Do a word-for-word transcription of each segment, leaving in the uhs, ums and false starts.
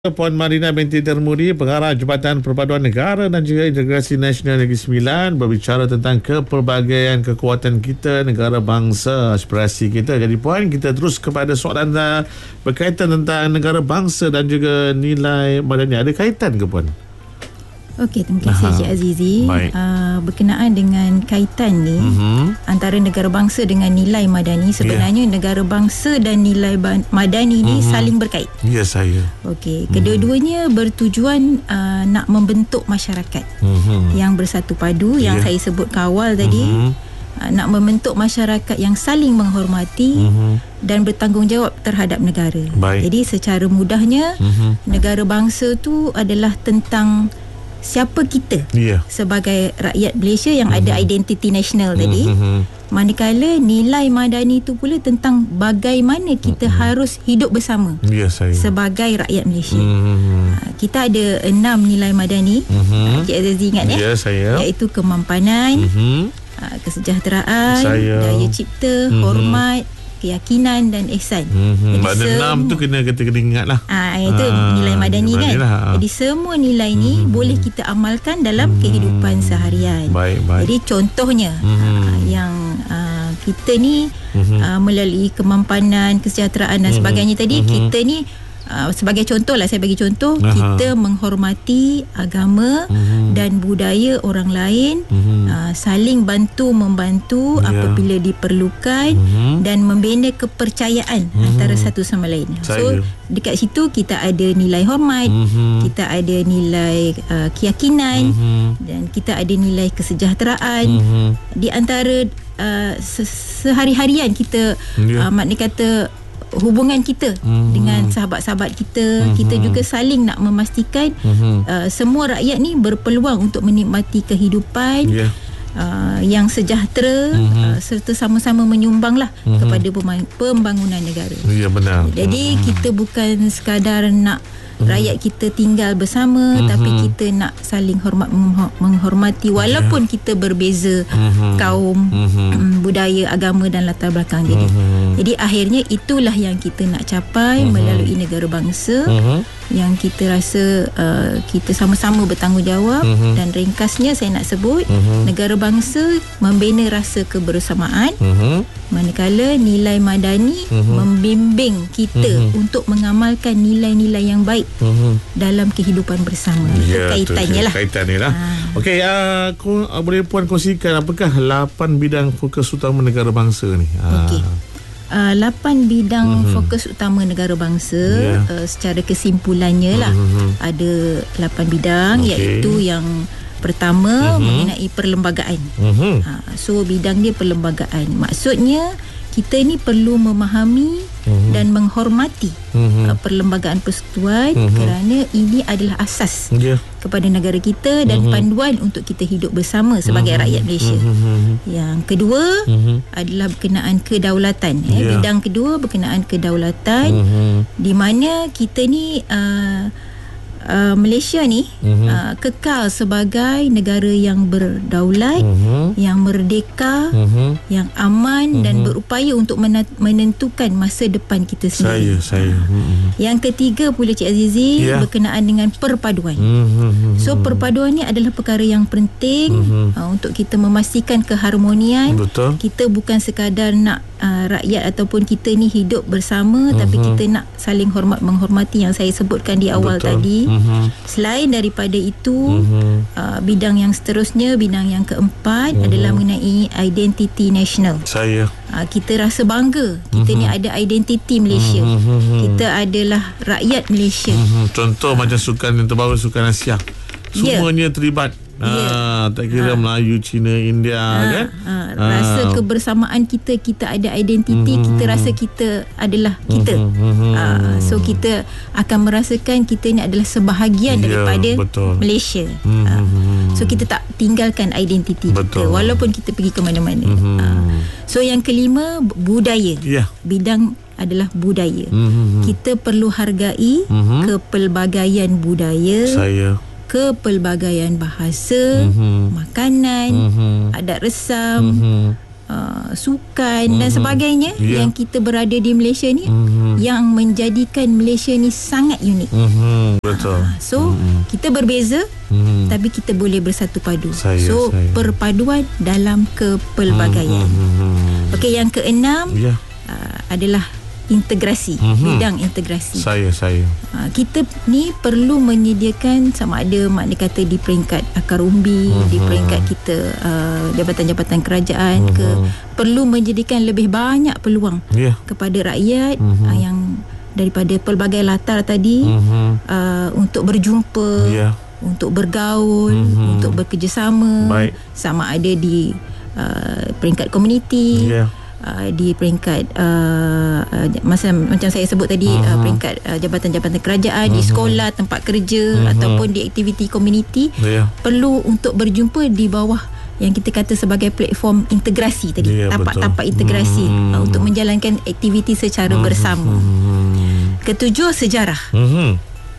Puan Marina binti Termudi, Pengarah Jabatan Perpaduan Negara dan juga Integrasi Nasional Negeri Sembilan, berbicara tentang kepelbagaian kekuatan kita, negara bangsa, aspirasi kita. Jadi Puan, kita terus kepada soalan anda berkaitan tentang negara bangsa dan juga nilai madani. Ada kaitan ke Puan? Okey, terima kasih Cik Azizi. Uh, berkenaan dengan kaitan ni uh-huh. antara negara bangsa dengan nilai madani, sebenarnya yeah. negara bangsa dan nilai madani ni uh-huh. saling berkait. Ya, yes, saya. Okey, kedua-duanya uh-huh. bertujuan uh, nak membentuk masyarakat uh-huh. yang bersatu padu, yeah. yang saya sebut awal tadi. Uh-huh. Uh, nak membentuk masyarakat yang saling menghormati uh-huh. dan bertanggungjawab terhadap negara. Baik. Jadi secara mudahnya uh-huh. negara bangsa tu adalah tentang siapa kita yeah. sebagai rakyat Malaysia yang mm-hmm. ada identiti nasional tadi. Mm-hmm. Manakala nilai madani itu pula tentang bagaimana kita mm-hmm. harus hidup bersama yeah, sebagai rakyat Malaysia. Mm-hmm. Kita ada enam nilai madani. Mm-hmm. Cik Azizi ingat ya? Yeah, saya. Iaitu kemampanan, mm-hmm. kesejahteraan, saya. daya cipta, mm-hmm. hormat, keyakinan dan ihsan. Mm-hmm. Makna enam tu kena kita kena ingat lah. Ah, itu ah, nilai madani kan. Lah. Jadi semua nilai ni mm-hmm. boleh kita amalkan dalam mm-hmm. kehidupan seharian. Baik, baik. Jadi contohnya mm-hmm. ah, yang ah, kita ni mm-hmm. ah, melalui kemampanan, kesejahteraan dan mm-hmm. sebagainya tadi, mm-hmm. kita ni Uh, sebagai contoh lah, saya bagi contoh, Aha. kita menghormati agama mm-hmm. dan budaya orang lain, mm-hmm. uh, saling bantu membantu yeah. apabila diperlukan mm-hmm. dan membina kepercayaan mm-hmm. antara satu sama lain. Saya. So dekat situ kita ada nilai hormat, mm-hmm. kita ada nilai uh, keyakinan mm-hmm. dan kita ada nilai kesejahteraan. Mm-hmm. Di antara uh, sehari-harian kita yeah. uh, makna kata hubungan kita mm-hmm. dengan sahabat-sahabat kita, mm-hmm. kita juga saling nak memastikan mm-hmm. uh, semua rakyat ni berpeluang untuk menikmati kehidupan yeah. uh, yang sejahtera mm-hmm. uh, serta sama-sama menyumbanglah mm-hmm. kepada pembangunan negara. Ya, benar. Jadi mm-hmm. kita bukan sekadar nak rakyat kita tinggal bersama, mm-hmm. tapi kita nak saling hormat menghormati walaupun yeah. kita berbeza mm-hmm. kaum, mm-hmm. budaya, agama dan latar belakang. Jadi mm-hmm. jadi akhirnya itulah yang kita nak capai mm-hmm. melalui negara bangsa mm-hmm. yang kita rasa uh, kita sama-sama bertanggungjawab mm-hmm. dan ringkasnya saya nak sebut mm-hmm. negara bangsa membina rasa kebersamaan mm-hmm. manakala nilai madani mm-hmm. membimbing kita mm-hmm. untuk mengamalkan nilai-nilai yang baik mm-hmm. dalam kehidupan bersama. Ya, itu kaitannya lah. Kaitannya lah. Ha. Okey, uh, ku, uh, boleh Puan kongsikan apakah lapan bidang fokus utama negara bangsa ni? Okey. Uh, lapan bidang mm-hmm. fokus utama negara bangsa yeah. uh, secara kesimpulannya lah mm-hmm. ada lapan bidang okay. iaitu yang pertama mm-hmm. mengenai perlembagaan. Mm-hmm. Uh, so bidang dia perlembagaan. Maksudnya kita ni perlu memahami mm-hmm. dan menghormati mm-hmm. uh, perlembagaan persekutuan mm-hmm. kerana ini adalah asas yeah. kepada negara kita dan mm-hmm. panduan untuk kita hidup bersama sebagai mm-hmm. rakyat Malaysia. Mm-hmm. Yang kedua mm-hmm. adalah berkenaan kedaulatan. Yeah. Eh. Bidang kedua berkenaan kedaulatan mm-hmm. di mana kita ni uh, Uh, Malaysia ni uh-huh. uh, kekal sebagai negara yang berdaulat, uh-huh. yang merdeka, uh-huh. yang aman uh-huh. dan berupaya untuk menentukan masa depan kita sendiri. Saya, saya. Uh-huh. Yang ketiga pula Cik Azizi yeah. berkenaan dengan perpaduan. Uh-huh. So perpaduan ni adalah perkara yang penting uh-huh. uh, untuk kita memastikan keharmonian. Betul. Kita bukan sekadar nak uh, rakyat ataupun kita ni hidup bersama uh-huh. tapi kita nak saling hormat menghormati yang saya sebutkan di awal Betul. tadi. Uh-huh. Selain daripada itu uh-huh. uh, bidang yang seterusnya, bidang yang keempat uh-huh. adalah mengenai identiti nasional. Saya uh, kita rasa bangga kita uh-huh. ni ada identiti Malaysia. Uh-huh. Kita adalah rakyat Malaysia. Uh-huh. Contoh uh. macam sukan yang terbaru, sukan Asia, semuanya yeah. terlibat. Yeah. Ah, tak kira ha. Melayu, Cina, India ha. kan? Ha. Rasa ha. kebersamaan kita, kita ada identiti, mm-hmm. kita rasa kita adalah kita. Mm-hmm. Ha. So kita akan merasakan kita ni adalah sebahagian yeah, daripada betul. Malaysia. Mm-hmm. Ha. So kita tak tinggalkan identiti betul. kita walaupun kita pergi ke mana-mana. Mm-hmm. Ha. So yang kelima, budaya. Yeah. Bidang adalah budaya. Mm-hmm. Kita perlu hargai mm-hmm. kepelbagaian budaya. Saya kepelbagaian bahasa, mm-hmm. makanan, mm-hmm. adat resam, mm-hmm. uh, sukan mm-hmm. dan sebagainya yeah. yang kita berada di Malaysia ni mm-hmm. yang menjadikan Malaysia ni sangat unik. Mm-hmm. Betul. Uh, so mm-hmm. kita berbeza mm-hmm. tapi kita boleh bersatu padu. Saya, so saya. perpaduan dalam kepelbagaian. Mm-hmm. Okey, yang keenam yeah. uh, adalah integrasi, mm-hmm. bidang integrasi. Saya, saya. Uh, kita ni perlu menyediakan sama ada makna kata di peringkat akar umbi, mm-hmm. di peringkat kita uh, jabatan-jabatan kerajaan mm-hmm. ke, perlu menjadikan lebih banyak peluang yeah. kepada rakyat mm-hmm. uh, yang daripada pelbagai latar tadi mm-hmm. uh, untuk berjumpa, yeah. untuk bergaul, mm-hmm. untuk bekerjasama. Baik. Sama ada di uh, peringkat komuniti. Yeah. Uh, di peringkat uh, uh, masa, macam saya sebut tadi uh-huh. uh, peringkat uh, jabatan-jabatan kerajaan, uh-huh. di sekolah, tempat kerja uh-huh. ataupun di aktiviti komuniti yeah. perlu untuk berjumpa di bawah yang kita kata sebagai platform integrasi tadi, yeah, tapak-tapak integrasi uh-huh. uh, untuk menjalankan aktiviti secara uh-huh. bersama. Uh-huh. Ketujuh, sejarah. Uh-huh.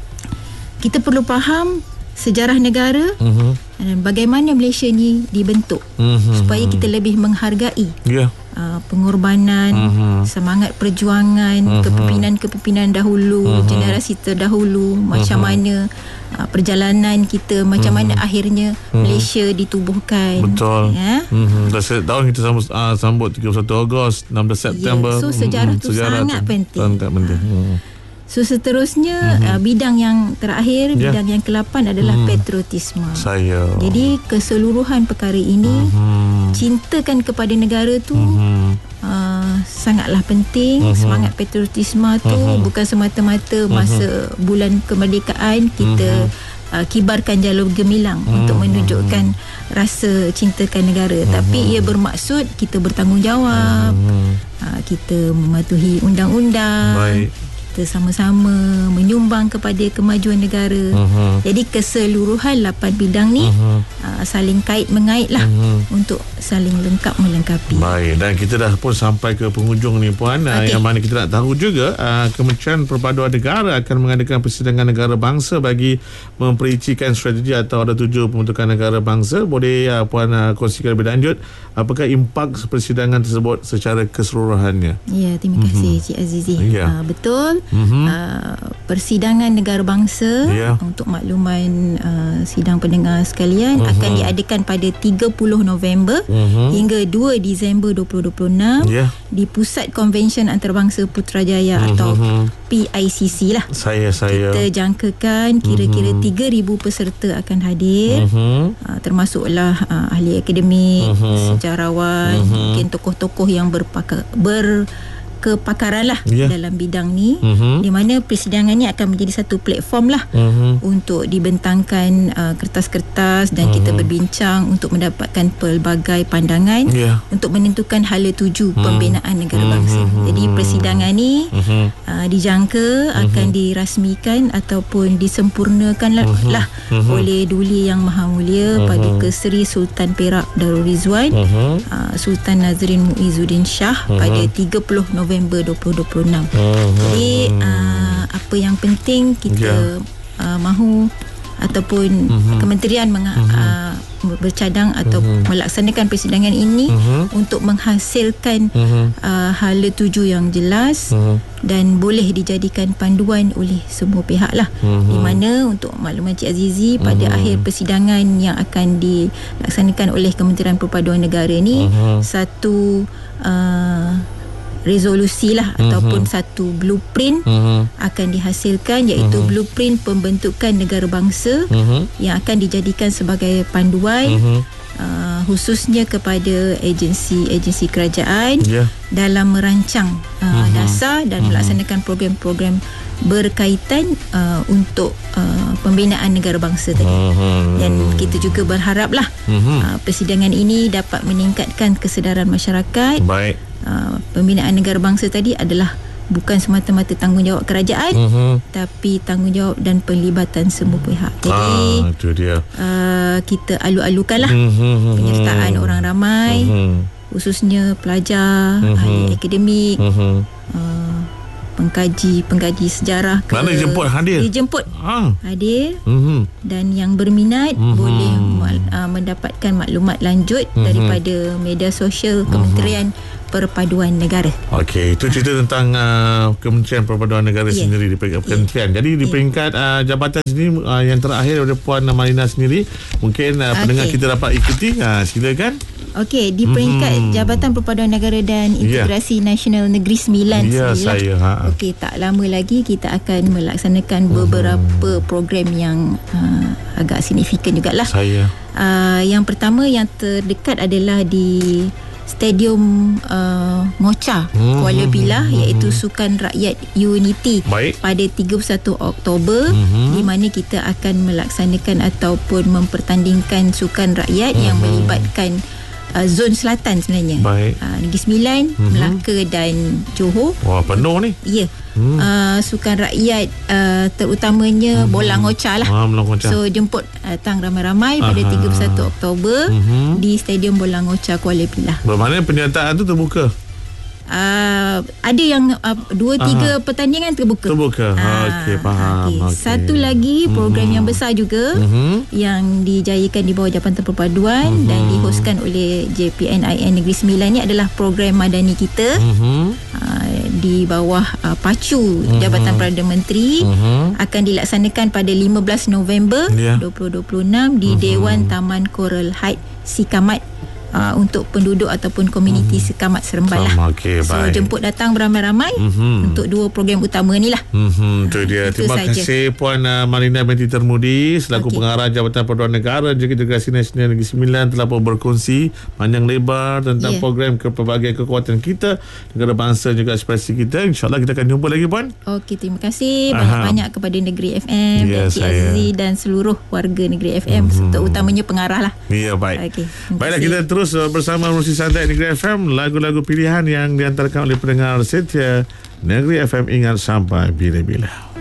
Kita perlu faham sejarah negara uh-huh. dan bagaimana Malaysia ni dibentuk uh-huh. supaya kita lebih menghargai yeah. Uh, pengorbanan, uh-huh. semangat perjuangan, uh-huh. kepimpinan-kepimpinan dahulu, uh-huh. generasi terdahulu, macam uh-huh. mana uh, perjalanan kita, macam uh-huh. mana akhirnya uh-huh. Malaysia ditubuhkan. Betul. Ya? Uh-huh. Dah setahun kita sambut, uh, sambut tiga puluh satu Ogos, enam belas September. Yeah. So sejarah uh-huh. tu sejarah sangat tu penting. Sangat penting. Uh-huh. So seterusnya uh-huh. uh, bidang yang terakhir, yeah. bidang yang kelapan adalah uh-huh. patriotisme. Saya. Jadi keseluruhan perkara ini uh-huh. cintakan kepada negara tu uh-huh. uh, sangatlah penting. Uh-huh. Semangat patriotisme tu uh-huh. bukan semata-mata masa uh-huh. bulan kemerdekaan kita uh-huh. uh, kibarkan jalur gemilang uh-huh. untuk menunjukkan rasa cintakan negara, uh-huh. tapi ia bermaksud kita bertanggungjawab, uh-huh. uh, kita mematuhi undang-undang. Baik. Kita sama-sama menyumbang kepada kemajuan negara. Uh-huh. Jadi keseluruhan lapan bidang ni uh-huh. uh, saling kait mengait lah uh-huh. untuk saling lengkap melengkapi. Baik, dan kita dah pun sampai ke penghujung ni puan. Okay. Uh, yang mana kita nak tahu juga uh, Kementerian Perpaduan Negara akan mengadakan persidangan negara bangsa bagi mempericikan strategi atau ada tuju pembentukan negara bangsa. Boleh uh, puan uh, kongsikan lebih lanjut apakah impak persidangan tersebut secara keseluruhannya? Ya, terima kasih uh-huh. Cik Azizi. Yeah. Uh, betul. Mm-hmm. Uh, persidangan negara bangsa yeah. untuk makluman uh, sidang pendengar sekalian uh-huh. akan diadakan pada tiga puluh November uh-huh. hingga dua Disember dua ribu dua puluh enam yeah. di Pusat Konvensyen Antarabangsa Putrajaya uh-huh. atau P I C C lah. Saya saya kita jangkakan kira-kira uh-huh. tiga ribu peserta akan hadir, uh-huh. uh, termasuklah uh, ahli akademik, uh-huh. sejarawan, uh-huh. mungkin tokoh-tokoh yang berpakar ber kepakaran lah yeah. dalam bidang ni, uh-huh. di mana persidangan ni akan menjadi satu platform lah uh-huh. untuk dibentangkan uh, kertas-kertas dan uh-huh. kita berbincang untuk mendapatkan pelbagai pandangan yeah. untuk menentukan hala tuju uh-huh. pembinaan negara bangsa. Uh-huh. Jadi persidangan ni uh-huh. uh, dijangka uh-huh. akan dirasmikan ataupun disempurnakan lah, uh-huh. lah uh-huh. oleh Duli Yang Maha Mulia uh-huh. Paduka Seri Sultan Perak Darul Rizwan uh-huh. uh, Sultan Nazrin Muizzuddin Shah uh-huh. pada tiga puluh November dua ribu dua puluh enam. Uh-huh. Jadi uh, apa yang penting kita yeah. uh, mahu ataupun uh-huh. kementerian meng- uh-huh. uh, bercadang atau uh-huh. melaksanakan persidangan ini uh-huh. untuk menghasilkan uh-huh. uh, hala tuju yang jelas uh-huh. dan boleh dijadikan panduan oleh semua pihak lah. Uh-huh. Di mana untuk makluman Cik Azizi pada uh-huh. akhir persidangan yang akan dilaksanakan oleh Kementerian Perpaduan Negara ni uh-huh. satu uh, resolusi lah uh-huh. ataupun satu blueprint uh-huh. akan dihasilkan, iaitu uh-huh. blueprint pembentukan negara bangsa uh-huh. yang akan dijadikan sebagai panduan uh-huh. uh, khususnya kepada agensi-agensi kerajaan yeah. dalam merancang uh, uh-huh. dasar dan uh-huh. melaksanakan program-program berkaitan uh, untuk uh, pembinaan negara bangsa tadi. Uh-huh. Dan kita juga berharaplah uh-huh. uh, persidangan ini dapat meningkatkan kesedaran masyarakat. Baik. Uh, pembinaan negara bangsa tadi adalah bukan semata-mata tanggungjawab kerajaan uh-huh. tapi tanggungjawab dan penlibatan semua pihak. Jadi ah, itu dia. Uh, kita alu-alukanlah uh-huh. penyertaan orang ramai uh-huh. khususnya pelajar, uh-huh. ahli akademik, uh-huh. uh, pengkaji-pengkaji sejarah ke, mana dijemput hadir dijemput ah. hadir mm-hmm. dan yang berminat mm-hmm. boleh uh, mendapatkan maklumat lanjut mm-hmm. daripada media sosial Kementerian mm-hmm. Perpaduan Negara. Okey, itu cerita tentang uh, Kementerian Perpaduan Negara yeah. sendiri di peringkat kementerian. Yeah. Jadi di peringkat uh, jabatan sendiri uh, yang terakhir daripada Puan Malina sendiri, mungkin uh, okay. pendengar kita dapat ikuti. Uh, silakan. Okey, di peringkat hmm. Jabatan Perpaduan Negara dan Integrasi yeah. Nasional Negeri Sembilan yeah, sendiri. Saya, ha. Okey, tak lama lagi kita akan melaksanakan beberapa hmm. program yang uh, agak signifikan jugalah. Saya. Uh, yang pertama yang terdekat adalah di Stadium uh, Ngocha hmm, Kuala Pilah hmm, iaitu Sukan Rakyat Unity. Baik. Pada tiga puluh satu Oktober hmm. di mana kita akan melaksanakan ataupun mempertandingkan sukan rakyat hmm. yang melibatkan uh, zon selatan sebenarnya. Baik. Uh, Negeri Sembilan, hmm. Melaka dan Johor. Wah, penuh ni. Ya. Hmm. Uh, sukan rakyat uh, terutamanya hmm. bola ngoca lah. Ah, bola ngoca. So jemput datang ramai-ramai pada Aha. tiga puluh satu Oktober hmm. di Stadium Bola Ngoca Kuala Pilah. Bermakna penyertaan tu terbuka? Uh, ada yang uh, dua tiga Aha. pertandingan terbuka. Terbuka. Uh, Okey, faham. Okay. Okay. Satu lagi program mm-hmm. yang besar juga mm-hmm. yang dijayakan di bawah Jabatan Perpaduan mm-hmm. dan dihoskan oleh J P N I N Negeri Sembilan ni adalah program madani kita mm-hmm. uh, di bawah uh, pacu mm-hmm. Jabatan Perdana Menteri mm-hmm. akan dilaksanakan pada lima belas November yeah. dua ribu dua puluh enam di mm-hmm. Dewan Taman Coral Heights Sikamat. Uh, untuk penduduk ataupun komuniti mm-hmm. Sekamat Seremban lah. Okay, so baik. Jemput datang beramai-ramai mm-hmm. untuk dua program utama ni lah. Mm-hmm, itu dia. Itu Terima saja. kasih Puan uh, Malina binti Termudi selaku okay. pengarah Jabatan Perpaduan Negara dan Integrasi Nasional Negeri Sembilan telah pun berkongsi panjang lebar tentang yeah. program ke pelbagai kekuatan kita, negara bangsa juga ekspresi kita. InsyaAllah kita akan jumpa lagi, Puan. Okey, terima kasih banyak-banyak kepada Negeri F M yeah, dan Cik Azizi dan seluruh warga Negeri F M mm-hmm. terutamanya pengarah lah. Ya, yeah, baik. Okay, baiklah, kita terus uh, bersama Rusi Santai Negeri F M, lagu-lagu pilihan yang diantarkan oleh pendengar setia Negeri F M. Ingat sampai bila-bila.